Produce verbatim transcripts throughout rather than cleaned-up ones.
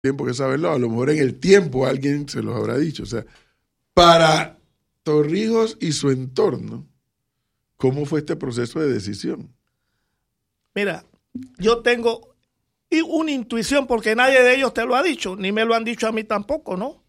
tiempo que saberlo, a lo mejor en el tiempo alguien se los habrá dicho. O sea, para Torrijos y su entorno, ¿cómo fue este proceso de decisión? Mira, yo tengo una intuición porque nadie de ellos te lo ha dicho, ni me lo han dicho a mí tampoco, ¿no?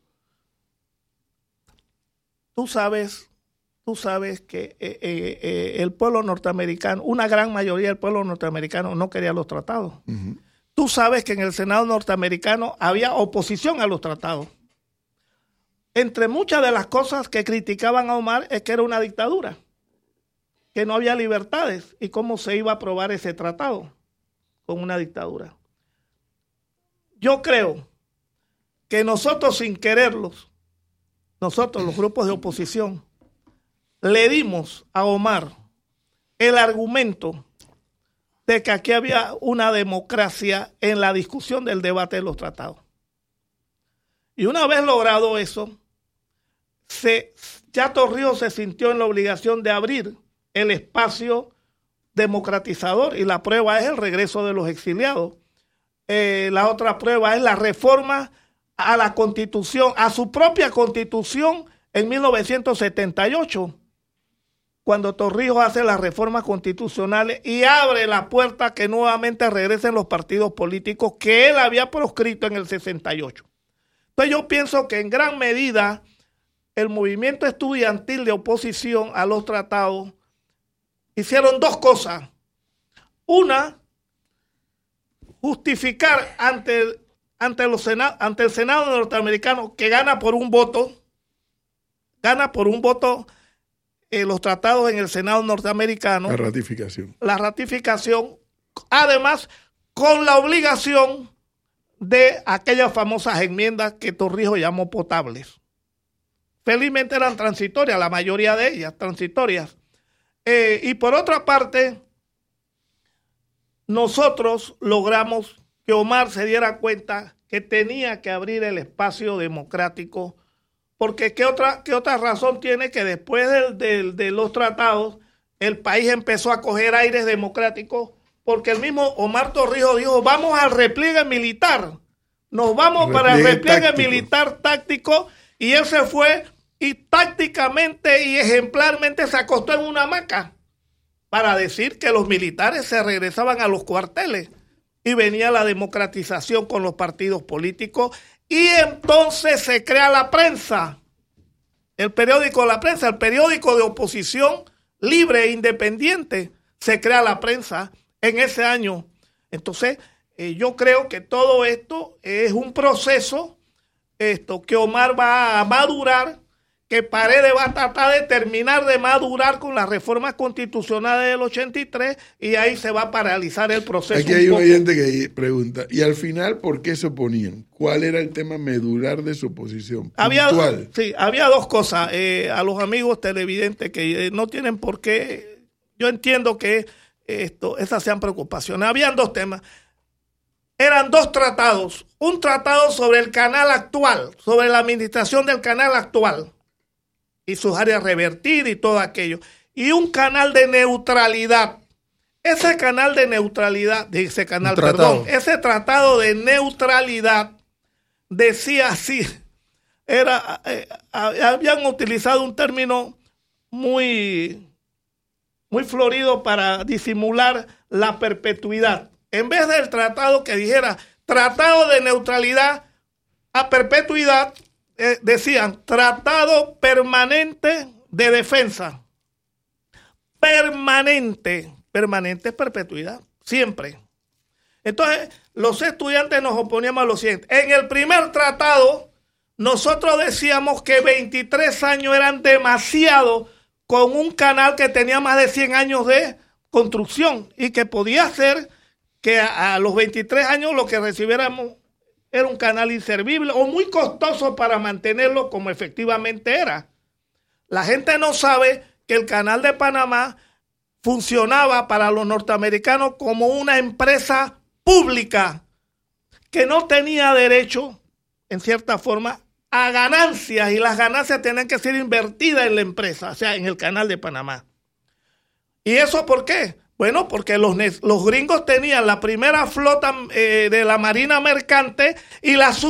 Tú sabes, tú sabes que eh, eh, eh, el pueblo norteamericano, una gran mayoría del pueblo norteamericano no quería los tratados. Uh-huh. Tú sabes que en el Senado norteamericano había oposición a los tratados. Entre muchas de las cosas que criticaban a Omar es que era una dictadura, que no había libertades y cómo se iba a aprobar ese tratado con una dictadura. Yo creo que nosotros sin quererlos, nosotros los grupos de oposición, le dimos a Omar el argumento de que aquí había una democracia en la discusión del debate de los tratados. Y una vez logrado eso, se, ya Torrijos se sintió en la obligación de abrir el espacio democratizador y la prueba es el regreso de los exiliados. Eh, la otra prueba es la reforma a la Constitución, a su propia Constitución en mil novecientos setenta y ocho, cuando Torrijos hace las reformas constitucionales y abre la puerta a que nuevamente regresen los partidos políticos que él había proscrito en el sesenta y ocho. Entonces yo pienso que en gran medida el movimiento estudiantil de oposición a los tratados hicieron dos cosas. Una, justificar ante, ante, los Sena, ante el Senado norteamericano que gana por un voto, gana por un voto eh, los tratados en el Senado norteamericano. La ratificación. La ratificación, además, con la obligación de aquellas famosas enmiendas que Torrijos llamó potables. Felizmente eran transitorias, la mayoría de ellas transitorias. Eh, y por otra parte, nosotros logramos que Omar se diera cuenta que tenía que abrir el espacio democrático, porque ¿qué otra, qué otra razón tiene que después de, de, de los tratados el país empezó a coger aires democráticos? Porque el mismo Omar Torrijos dijo, vamos al repliegue militar, nos vamos repliegue para el repliegue táctico. militar táctico, y él se fue y tácticamente y ejemplarmente se acostó en una hamaca para decir que los militares se regresaban a los cuarteles y venía la democratización con los partidos políticos y entonces se crea la prensa, el periódico La Prensa, el periódico de oposición libre e independiente, se crea la prensa en ese año. Entonces eh, yo creo que todo esto es un proceso esto que Omar va a madurar, que Paredes va a tratar de terminar de madurar con las reformas constitucionales del ochenta y tres y ahí se va a paralizar el proceso. Aquí hay un oyente que pregunta, y al final, ¿por qué se oponían? ¿Cuál era el tema medular de su oposición? Había, sí, había dos cosas. Eh, a los amigos televidentes que eh, no tienen por qué, yo entiendo que esto, esas sean preocupaciones. Habían dos temas. Eran dos tratados. Un tratado sobre el canal actual, sobre la administración del canal actual y sus áreas revertidas y todo aquello. Y un canal de neutralidad. Ese canal de neutralidad, ese canal, perdón, ese tratado de neutralidad decía así, era, eh, habían utilizado un término muy, muy florido para disimular la perpetuidad. En vez del tratado que dijera tratado de neutralidad a perpetuidad, eh, decían tratado permanente de defensa. Permanente, permanente es perpetuidad, siempre. Entonces, los estudiantes nos oponíamos a lo siguiente. En el primer tratado, nosotros decíamos que veintitrés años eran demasiado con un canal que tenía más de cien años de construcción y que podía ser que a, a los veintitrés años lo que recibiéramos era un canal inservible o muy costoso para mantenerlo como efectivamente era. La gente no sabe que el canal de Panamá funcionaba para los norteamericanos como una empresa pública que no tenía derecho, en cierta forma, a ganancias, y las ganancias tenían que ser invertidas en la empresa, o sea, en el canal de Panamá. ¿Y eso por qué? Bueno, porque los, los gringos tenían la primera flota eh, de la Marina Mercante y la